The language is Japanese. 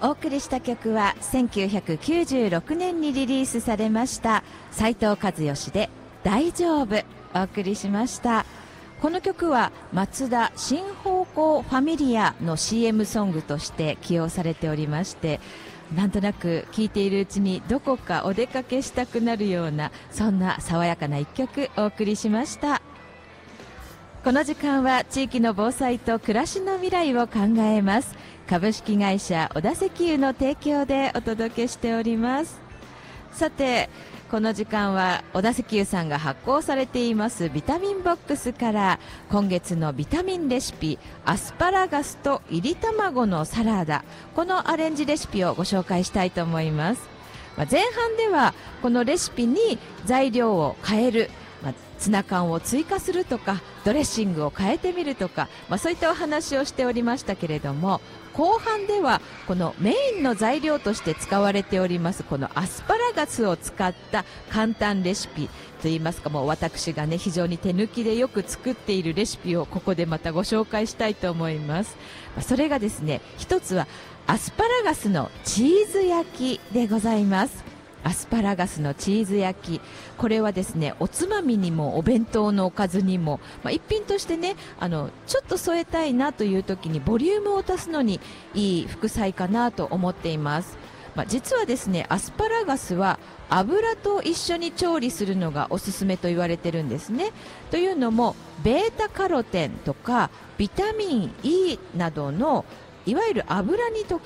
お送りした曲は1996年にリリースされました斉藤和義で大丈夫お送りしました。この曲はマツダ新方向ファミリアの CM ソングとして起用されておりまして、なんとなく聴いているうちにどこかお出かけしたくなるような、そんな爽やかな一曲お送りしました。この時間は地域の防災と暮らしの未来を考えます株式会社小田石油の提供でお届けしております。さて、この時間は小田石油さんが発行されていますビタミンボックスから今月のビタミンレシピ、アスパラガスといり卵のサラダ、このアレンジレシピをご紹介したいと思います。前半ではこのレシピに材料を変える、ツナ缶を追加するとかドレッシングを変えてみるとか、そういったお話をしておりましたけれども、後半ではこのメインの材料として使われておりますこのアスパラガスを使った簡単レシピといいますか、もう私がね非常に手抜きでよく作っているレシピをここでまたご紹介したいと思います。それがですね、一つはアスパラガスのチーズ焼きでございます。アスパラガスのチーズ焼き、これはですね、おつまみにもお弁当のおかずにも、一品としてね、ちょっと添えたいなという時にボリュームを足すのにいい副菜かなと思っています。実はですね、アスパラガスは油と一緒に調理するのがおすすめと言われてるんですね。というのもベータカロテンとかビタミン E などのいわゆる油に溶け